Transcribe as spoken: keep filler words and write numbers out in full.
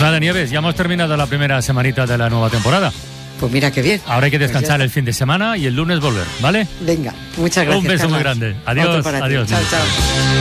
nada, Nieves, ya hemos terminado la primera semanita de la nueva temporada. Pues mira qué bien. Ahora hay que descansar pues el fin de semana y el lunes volver, ¿vale? Venga, muchas gracias. Un beso Carlas. muy grande. Adiós, adiós. Chao, chao.